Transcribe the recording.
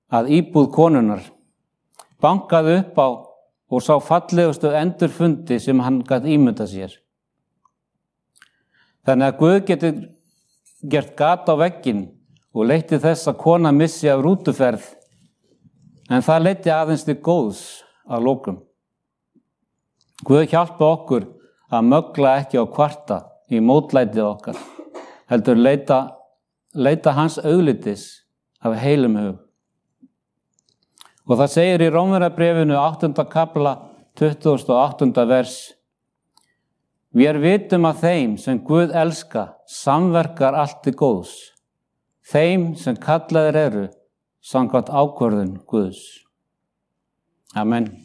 að íbúð konunnar, bankaði upp á og sá fallegustu endurfundi sem hann gat ímyndað sér. Þannig að Guð getur gert gat á vegginn og leiddi þess að kona missi af rútuferð, en það leiddi aðeins til góðs að lokum. Guð hjálpa okkur að mögla ekki á kvarta í mótlætið okkar, heldur leita hans auglitis af heilum hug. Og það segir í Rómverjabréfinu 8. kapla 28. vers: Vér vitum að þeim sem Guð elska samverkar allt til góðs, þeim sem kallaðir eru samkvæmt ákvörðun Guðs. Amen.